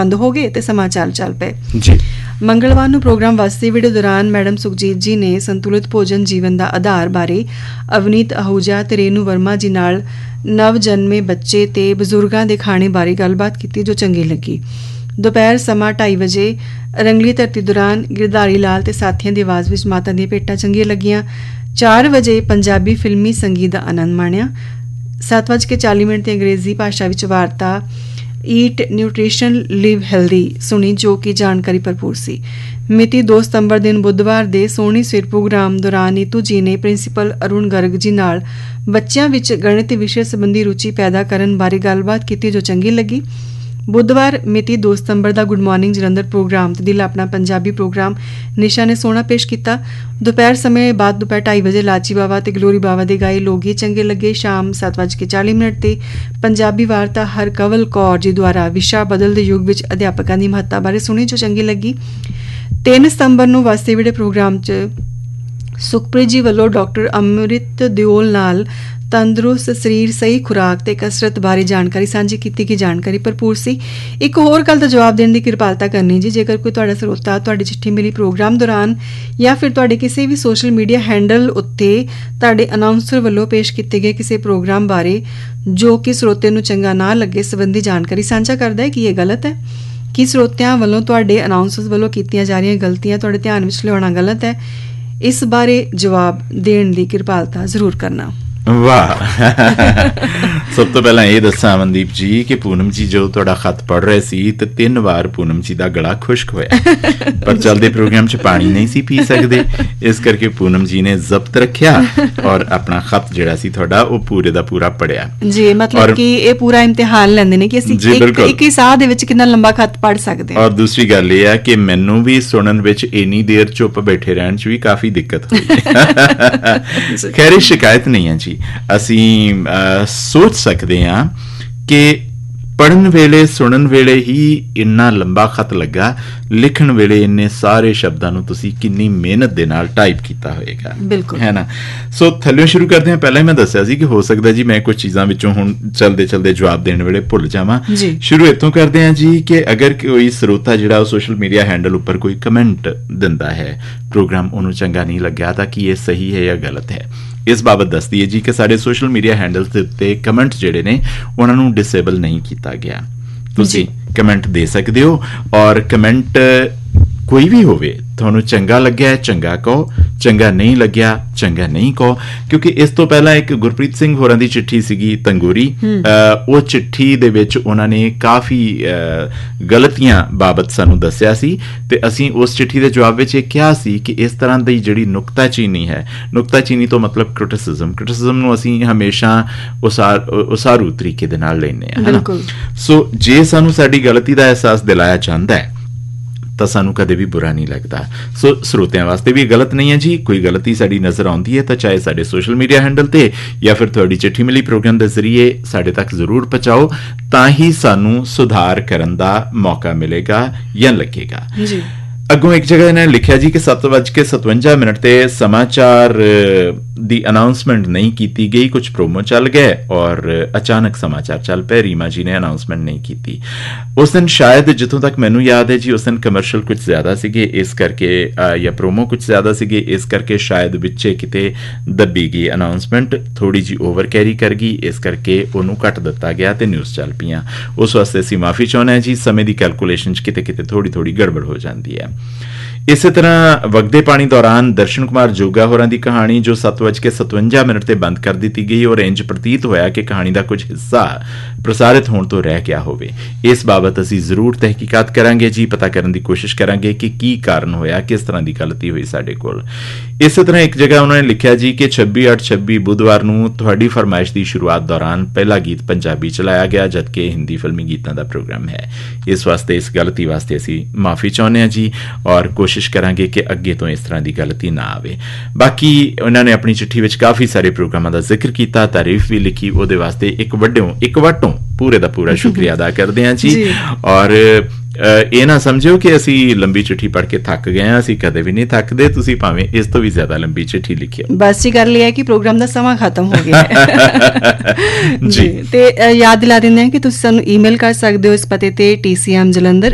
ਬੰਦ ਹੋ ਗਏ ਤੇ ਸਮਾਚਾਰ ਚੱਲ ਪਏ ਜੀ। ਮੰਗਲਵਾਰ ਨੂੰ ਪ੍ਰੋਗਰਾਮ ਵਾਸਤੇ ਵੀਡੀਓ ਦੌਰਾਨ ਮੈਡਮ ਸੁਖਜੀਤ ਜੀ ਨੇ ਸੰਤੁਲਿਤ ਭੋਜਨ ਜੀਵਨ ਦਾ ਆਧਾਰ ਬਾਰੇ ਅਵਨੀਤ ਅਹੂਜਾ ਤੇ ਰੇਨੂ ਵਰਮਾ ਜੀ ਨਾਲ ਨਵ ਜਨਮੇ ਬੱਚੇ ਤੇ ਬਜ਼ੁਰਗਾਂ ਦੇ ਖਾਣੇ ਬਾਰੇ ਗੱਲਬਾਤ ਕੀਤੀ ਜੋ ਚੰਗੀ ਲੱਗੀ। ਦੁਪਹਿਰ ਸਮਾਂ 2:30 ਵਜੇ ਰੰਗਲੀ ਧਰਤੀ ਦੌਰਾਨ ਗਿਰਧਾਰੀ ਲਾਲ ਤੇ ਸਾਥੀਆਂ ਦੀ ਆਵਾਜ਼ ਵਿੱਚ ਮਾਤਾ ਦੀਆਂ ਭੇਟਾਂ ਚੰਗੀਆਂ ਲੱਗੀਆਂ। 4 ਵਜੇ ਪੰਜਾਬੀ ਫਿਲਮੀ ਸੰਗੀਤ ਦਾ ਆਨੰਦ ਮਾਣਿਆ। 7:40 ਤੇ ਅੰਗਰੇਜ਼ੀ ਭਾਸ਼ਾ ਵਿੱਚ ਵਾਰਤਾ ਈਟ ਨਿਊਟ੍ਰੀਸ਼ਨ ਲਿਵ ਹੈਲਦੀ ਸੁਣੀ ਜੋ ਕਿ ਜਾਣਕਾਰੀ ਭਰਪੂਰ ਸੀ। ਮਿਤੀ 2 ਸਤੰਬਰ ਦਿਨ ਬੁੱਧਵਾਰ ਦੇ ਸੋਹਣੀ ਸਵੇਰ ਪ੍ਰੋਗਰਾਮ ਦੌਰਾਨ ਨੀਤੂ ਜੀ ਨੇ ਪ੍ਰਿੰਸੀਪਲ ਅਰੁਣ ਗਰਗ ਜੀ ਨਾਲ ਬੱਚਿਆਂ ਵਿੱਚ ਗਣਿਤ ਵਿਸ਼ੇ ਸੰਬੰਧੀ ਰੁਚੀ ਪੈਦਾ ਕਰਨ ਬਾਰੇ ਗੱਲਬਾਤ ਕੀਤੀ ਜੋ ਚੰਗੀ ਲੱਗੀ। ਬੁੱਧਵਾਰ ਮਿਤੀ 2 ਸਤੰਬਰ ਦਾ ਗੁੱਡ ਮਾਰਨਿੰਗ ਜਲੰਧਰ ਪ੍ਰੋਗਰਾਮ ਤੇ ਦਿਲ ਆਪਣਾ ਪੰਜਾਬੀ ਪ੍ਰੋਗਰਾਮ ਨਿਸ਼ਾ ਨੇ ਸੋਹਣਾ ਪੇਸ਼ ਕੀਤਾ। ਦੁਪਹਿਰ ਸਮੇਂ ਬਾਅਦ ਦੁਪਹਿਰ 2:30 ਵਜੇ ਲਾਚੀ ਬਾਵਾ ਤੇ ਗਲੋਰੀ ਬਾਵਾ ਦੇ ਗਾਏ ਲੋਕ ਗੀਤ ਚੰਗੇ ਲੱਗੇ। ਸ਼ਾਮ 7:40 ਤੇ ਪੰਜਾਬੀ ਵਾਰਤਾ ਹਰਕਵਲ ਕੌਰ ਜੀ ਦੁਆਰਾ ਵਿਸ਼ਾ ਬਦਲਦੇ ਯੁੱਗ ਵਿੱਚ ਅਧਿਆਪਕਾਂ ਦੀ ਮਹੱਤਤਾ ਬਾਰੇ ਸੁਣੀ ਜੋ ਚੰਗੀ ਲੱਗੀ। 3 ਸਤੰਬਰ ਨੂੰ ਵਾਸਤੇ ਵੀੜੇ ਪ੍ਰੋਗਰਾਮ 'ਚ ਸੁਖਪ੍ਰੀਤ ਜੀ ਵੱਲੋਂ ਡਾਕਟਰ ਅੰਮ੍ਰਿਤ ਦਿਓਲ ਨਾਲ ਤੰਦਰੁਸਤ ਸਰੀਰ ਸਹੀ ਖੁਰਾਕ ਤੇ ਕਸਰਤ ਬਾਰੇ ਜਾਣਕਾਰੀ ਸਾਂਝੀ ਕੀਤੀ ਗਈ। ਜਾਣਕਾਰੀ ਭਰਪੂਰ ਸੀ। ਇੱਕ ਹੋਰ ਗੱਲ ਦਾ ਜਵਾਬ ਦੇਣ ਦੀ ਕਿਰਪਾਲਤਾ ਕਰਨੀ ਜੀ, ਜੇਕਰ ਕੋਈ ਤੁਹਾਡਾ ਸਰੋਤਾ ਤੁਹਾਡੀ ਚਿੱਠੀ ਮਿਲੀ ਪ੍ਰੋਗਰਾਮ ਦੌਰਾਨ ਜਾਂ ਫਿਰ ਤੁਹਾਡੇ ਕਿਸੇ ਵੀ ਸੋਸ਼ਲ ਮੀਡੀਆ ਹੈਂਡਲ ਉੱਤੇ ਤੁਹਾਡੇ ਅਨਾਉਂਸਰ ਵੱਲੋਂ ਪੇਸ਼ ਕੀਤੇ ਗਏ ਕਿਸੇ ਪ੍ਰੋਗਰਾਮ ਬਾਰੇ ਜੋ ਕਿ ਸਰੋਤੇ ਨੂੰ ਚੰਗਾ ਨਾ ਲੱਗੇ ਸੰਬੰਧੀ ਜਾਣਕਾਰੀ ਸਾਂਝਾ ਕਰਦਾ ਹੈ ਕਿ ਇਹ ਗਲਤ ਹੈ, ਕਿ ਸਰੋਤਿਆਂ ਵੱਲੋਂ ਤੁਹਾਡੇ ਅਨਾਉਂਸਰਸ ਵੱਲੋਂ ਕੀਤੀਆਂ ਜਾ ਰਹੀਆਂ ਗਲਤੀਆਂ ਤੁਹਾਡੇ ਧਿਆਨ ਵਿੱਚ ਲਿਆਉਣਾ ਗਲਤ ਹੈ, ਇਸ ਬਾਰੇ ਜਵਾਬ ਦੇਣ ਦੀ ਕਿਰਪਾਲਤਾ ਜ਼ਰੂਰ ਕਰਨਾ। ਵਾਹ, ਸਭ ਤੋਂ ਪਹਿਲਾਂ ਇਹ ਦੱਸਾਂ ਅਮਨਦੀਪ ਜੀ ਕਿ ਪੂਨਮ ਜੀ ਜੋ ਤੁਹਾਡਾ ਖਤ ਪੜ੍ਹ ਰਹੇ ਸੀ ਤੇ 3 ਵਾਰ ਪੂਨਮ ਜੀ ਦਾ ਗਲਾ ਖੁਸ਼ਕ ਹੋਇਆ, ਪਰ ਚੱਲਦੇ ਪ੍ਰੋਗਰਾਮ 'ਚ ਪਾਣੀ ਨਹੀਂ ਸੀ ਪੀ ਸਕਦੇ, ਇਸ ਕਰਕੇ ਪੂਨਮ ਜੀ ਨੇ ਜ਼ਬਤ ਰੱਖਿਆ ਔਰ ਆਪਣਾ ਖਤ ਜਿਹੜਾ ਸੀ ਤੁਹਾਡਾ ਉਹ ਪੂਰੇ ਦਾ ਪੂਰਾ ਪੜ੍ਹਿਆ ਜੀ। ਮਤਲਬ ਕਿ ਇਹ ਪੂਰਾ ਇਮਤਿਹਾਨ ਲੈਂਦੇ ਨੇ ਕਿ ਅਸੀਂ ਇੱਕ ਹੀ ਸਾਹ ਦੇ ਵਿੱਚ ਕਿੰਨਾ ਲੰਬਾ ਖਤ ਪੜ੍ਹ ਸਕਦੇ ਹਾਂ। ਔਰ ਦੂਸਰੀ ਗੱਲ ਇਹ ਹੈ ਕਿ ਮੈਨੂੰ ਵੀ ਸੁਣਨ ਵਿੱਚ ਇੰਨੀ ਦੇਰ ਚੁੱਪ ਬੈਠੇ ਰਹਿਣ 'ਚ ਵੀ ਕਾਫੀ ਦਿੱਕਤ ਹੋਈ। ਖੈਰ ਸ਼ਿਕਾਇਤ ਨਹੀਂ ਹੈ ਜੀ, ਅਸੀਂ ਸੋਚ ਸਕਦੇ ਹਾਂ ਕਿ ਪੜ੍ਹਨ ਵੇਲੇ ਸੁਣਨ ਵੇਲੇ ਹੀ ਇੰਨਾ ਲੰਬਾ ਖਤ ਲੱਗਾ, ਲਿਖਣ ਵੇਲੇ ਇੰਨੇ ਸਾਰੇ ਸ਼ਬਦਾਂ ਨੂੰ ਤੁਸੀਂ ਕਿੰਨੀ ਮਿਹਨਤ ਦੇ ਨਾਲ ਟਾਈਪ ਕੀਤਾ ਹੋਏਗਾ, ਬਿਲਕੁਲ ਹੈ ਨਾ। ਸੋ ਥੱਲੇ ਸ਼ੁਰੂ ਕਰਦੇ ਹਾਂ। ਪਹਿਲਾਂ ਹੀ ਮੈਂ ਦੱਸਿਆ ਸੀ ਕਿ ਹੋ ਸਕਦਾ ਜੀ ਮੈਂ ਕੁਝ ਚੀਜ਼ਾਂ ਵਿੱਚੋਂ ਹੁਣ ਚਲਦੇ ਚਲਦੇ ਜਵਾਬ ਦੇਣ ਵੇਲੇ ਭੁੱਲ ਜਾਵਾਂ। ਸ਼ੁਰੂ ਇੱਥੋਂ ਕਰਦੇ ਹਾਂ ਜੀ ਕਿ ਅਗਰ ਕੋਈ ਸਰੋਤਾ ਜਿਹੜਾ ਉਹ ਸੋਸ਼ਲ ਮੀਡੀਆ ਹੈਂਡਲ ਉੱਪਰ ਕੋਈ ਕਮੈਂਟ ਦਿੰਦਾ ਹੈ, ਪ੍ਰੋਗਰਾਮ ਉਹਨੂੰ ਚੰਗਾ ਨਹੀਂ ਲੱਗਿਆ ਤਾਂ ਕੀ ਇਹ ਸਹੀ ਹੈ ਜਾਂ ਗਲਤ ਹੈ, ਇਸ ਬਾਬਤ ਦੱਸਦੀ ਹੈ ਜੀ ਕਿ ਸਾਡੇ ਸੋਸ਼ਲ ਮੀਡੀਆ ਹੈਂਡਲਸ ਦੇ ਉੱਤੇ ਕਮੈਂਟ ਜਿਹੜੇ ਨੇ ਉਹਨਾਂ ਨੂੰ ਡਿਸੇਬਲ ਨਹੀਂ ਕੀਤਾ ਗਿਆ। ਤੁਸੀਂ ਕਮੈਂਟ ਦੇ ਸਕਦੇ ਹੋ ਔਰ ਕਮੈਂਟ ਕੋਈ ਵੀ ਹੋਵੇ, ਤੁਹਾਨੂੰ ਚੰਗਾ ਲੱਗਿਆ ਚੰਗਾ ਕਹੋ, ਚੰਗਾ ਨਹੀਂ ਲੱਗਿਆ ਚੰਗਾ ਨਹੀਂ ਕਹੋ, ਕਿਉਂਕਿ ਇਸ ਤੋਂ ਪਹਿਲਾਂ ਇੱਕ ਗੁਰਪ੍ਰੀਤ ਸਿੰਘ ਹੋਰਾਂ ਦੀ ਚਿੱਠੀ ਸੀਗੀ ਤੰਗੂਰੀ, ਉਹ ਚਿੱਠੀ ਦੇ ਵਿੱਚ ਉਹਨਾਂ ਨੇ ਕਾਫੀ ਗਲਤੀਆਂ ਬਾਬਤ ਸਾਨੂੰ ਦੱਸਿਆ ਸੀ ਤੇ ਅਸੀਂ ਉਸ ਚਿੱਠੀ ਦੇ ਜਵਾਬ ਵਿੱਚ ਇਹ ਕਿਹਾ ਸੀ ਕਿ ਇਸ ਤਰ੍ਹਾਂ ਦੀ ਜਿਹੜੀ ਨੁਕਤਾਚੀਨੀ ਹੈ, ਨੁਕਤਾਚੀਨੀ ਤੋਂ ਮਤਲਬ ਕ੍ਰਿਟਿਸਿਜ਼ਮ ਨੂੰ ਅਸੀਂ ਹਮੇਸ਼ਾ ਉਸਾਰੂ ਤਰੀਕੇ ਦੇ ਨਾਲ ਲੈਂਦੇ ਹਾਂ। ਸੋ ਜੇ ਸਾਨੂੰ ਸਾਡੀ ਗਲਤੀ ਦਾ ਅਹਿਸਾਸ ਦਿਲਾਇਆ ਜਾਂਦਾ ਹੈ ਤਾਂ ਸਾਨੂੰ ਕਦੇ ਵੀ ਬੁਰਾ ਨਹੀਂ ਲੱਗਦਾ। ਸੋ ਸਰੋਤਿਆਂ ਵਾਸਤੇ ਵੀ ਗਲਤ ਨਹੀਂ ਹੈ ਜੀ, ਕੋਈ ਗਲਤੀ ਸਾਡੀ ਨਜ਼ਰ ਆਉਂਦੀ ਹੈ ਤਾਂ ਚਾਹੇ ਸਾਡੇ ਸੋਸ਼ਲ ਮੀਡੀਆ ਹੈਂਡਲ ਤੇ ਜਾਂ ਫਿਰ ਤੁਹਾਡੀ ਚਿੱਠੀ ਮਿਲੀ ਪ੍ਰੋਗਰਾਮ ਦੇ ਜ਼ਰੀਏ ਸਾਡੇ ਤੱਕ ਜ਼ਰੂਰ ਪਹੁੰਚਾਓ, ਤਾਂ ਹੀ ਸਾਨੂੰ ਸੁਧਾਰ ਕਰਨ ਦਾ ਮੌਕਾ ਮਿਲੇਗਾ ਜਾਂ ਲੱਗੇਗਾ। ਅੱਗੋਂ ਇੱਕ ਜਗ੍ਹਾ ਇਹਨਾਂ ਨੇ ਲਿਖਿਆ ਜੀ ਕਿ 7:57 ਤੇ ਸਮਾਚਾਰ ਦੀ ਅਨਾਉਂਸਮੈਂਟ ਨਹੀਂ ਕੀਤੀ ਗਈ, ਕੁਝ ਪ੍ਰੋਮੋ ਚੱਲ ਗਏ ਔਰ ਅਚਾਨਕ ਸਮਾਚਾਰ ਚੱਲ ਪਏ। ਰੀਮਾ ਜੀ ਨੇ ਅਨਾਉਂਸਮੈਂਟ ਨਹੀਂ ਕੀਤੀ ਉਸ ਦਿਨ, ਸ਼ਾਇਦ ਜਿੱਥੋਂ ਤੱਕ ਮੈਨੂੰ ਯਾਦ ਹੈ ਜੀ ਉਸ ਦਿਨ ਕਮਰਸ਼ੀਅਲ ਕੁਝ ਜ਼ਿਆਦਾ ਸੀਗੇ ਇਸ ਕਰਕੇ, ਜਾਂ ਪ੍ਰੋਮੋ ਕੁਝ ਜ਼ਿਆਦਾ ਸੀਗੇ ਇਸ ਕਰਕੇ ਸ਼ਾਇਦ ਵਿੱਚੇ ਕਿਤੇ ਦੱਬੀ ਗਈ ਅਨਾਉਂਸਮੈਂਟ, ਥੋੜੀ ਜਿਹੀ ਓਵਰ ਕੈਰੀ ਕਰ ਗਈ, ਇਸ ਕਰਕੇ ਉਹਨੂੰ ਕੱਟ ਦਿੱਤਾ ਗਿਆ ਤੇ ਨਿਊਜ਼ ਚੱਲ ਪਈਆਂ। ਉਸ ਵਾਸਤੇ ਅਸੀਂ ਮਾਫੀ ਚਾਹੁੰਦੇ ਹਾਂ ਜੀ, ਸਮੇਂ ਦੀ ਕੈਲਕੂਲੇਸ਼ਨ 'ਚ ਕਿਤੇ ਕਿਤੇ ਥੋੜੀ ਗੜਬੜ ਹੋ ਜਾਂਦੀ ਹੈ। ਇਸੇ ਤਰ੍ਹਾਂ ਵਗਦੇ ਪਾਣੀ ਦੌਰਾਨ ਦਰਸ਼ਨ ਕੁਮਾਰ ਜੋਗਾ ਹੋਰਾਂ ਦੀ ਕਹਾਣੀ ਜੋ 7:57 ਤੇ ਬੰਦ ਕਰ ਦਿੱਤੀ ਗਈ ਔਰ ਇੰਜ ਪ੍ਰਤੀਤ ਹੋਇਆ ਕਿ ਕਹਾਣੀ ਦਾ ਕੁਝ ਹਿੱਸਾ ਪ੍ਰਸਾਰਿਤ ਹੋਣ ਤੋਂ ਰਹਿ ਗਿਆ ਹੋਵੇ। ਇਸ ਬਾਬਤ ਅਸੀਂ ਜ਼ਰੂਰ ਤਹਿਕੀਕਾਤ ਕਰਾਂਗੇ ਜੀ, ਪਤਾ ਕਰਨ ਦੀ ਕੋਸ਼ਿਸ਼ ਕਰਾਂਗੇ ਕਿ ਕੀ ਕਾਰਨ ਹੋਇਆ, ਕਿਸ ਤਰ੍ਹਾਂ ਦੀ ਗਲਤੀ ਹੋਈ ਸਾਡੇ ਕੋਲ। ਇਸੇ ਤਰ੍ਹਾਂ ਇੱਕ ਜਗ੍ਹਾ ਉਹਨਾਂ ਨੇ ਲਿਖਿਆ ਜੀ ਕਿ 26/8/26 ਬੁੱਧਵਾਰ ਨੂੰ ਤੁਹਾਡੀ ਫਰਮਾਇਸ਼ ਦੀ ਸ਼ੁਰੂਆਤ ਦੌਰਾਨ ਪਹਿਲਾ ਗੀਤ ਪੰਜਾਬੀ ਚਲਾਇਆ ਗਿਆ ਜਦਕਿ ਹਿੰਦੀ ਫਿਲਮੀ ਗੀਤਾਂ ਦਾ ਪ੍ਰੋਗਰਾਮ ਹੈ। ਇਸ ਵਾਸਤੇ, ਇਸ ਗਲਤੀ ਵਾਸਤੇ ਅਸੀਂ ਮਾਫੀ ਚਾਹੁੰਦੇ ਹਾਂ ਜੀ ਔਰ ਕੋਸ਼ਿਸ਼ ਕਰਾਂਗੇ ਕਿ ਅੱਗੇ ਤੋਂ ਇਸ ਤਰ੍ਹਾਂ ਦੀ ਗਲਤੀ ਨਾ ਆਵੇ। ਬਾਕੀ ਉਹਨਾਂ ਨੇ ਆਪਣੀ ਚਿੱਠੀ ਵਿੱਚ ਕਾਫੀ ਸਾਰੇ ਪ੍ਰੋਗਰਾਮਾਂ ਦਾ ਜ਼ਿਕਰ ਕੀਤਾ, ਤਾਰੀਫ ਵੀ ਲਿਖੀ, ਉਹਦੇ ਵਾਸਤੇ ਇੱਕ ਵੱਟੋਂ ਪੂਰੇ ਦਾ ਪੂਰਾ ਸ਼ੁਕਰੀਆ ਅਦਾ ਕਰਦੇ ਹਾਂ ਜੀ। ਔਰ ਇਹ ਨਾ ਸਮਝਿਓ ਕਿ ਅਸੀਂ ਲੰਬੀ ਚਿੱਠੀ ਪੜ੍ਹ ਕੇ ਥੱਕ ਗਏ ਹਾਂ, ਅਸੀਂ ਕਦੇ ਵੀ ਨਹੀਂ ਥੱਕਦੇ, ਤੁਸੀਂ ਭਾਵੇਂ ਇਸ ਤੋਂ ਵੀ ਜ਼ਿਆਦਾ ਲੰਬੀ ਚਿੱਠੀ ਲਿਖਿਓ। ਬਸ ਇਹ ਗੱਲ ਇਹ ਹੈ ਕਿ ਪ੍ਰੋਗਰਾਮ ਦਾ ਸਮਾਂ ਖਤਮ ਹੋ ਗਿਆ ਹੈ ਜੀ। ਤੇ ਯਾਦ ਦਿਲਾ ਦਿੰਦੇ ਹਾਂ ਕਿ ਤੁਸੀਂ ਸਾਨੂੰ ਈਮੇਲ ਕਰ ਸਕਦੇ ਹੋ ਇਸ ਪਤੇ ਤੇ TCM Jalandhar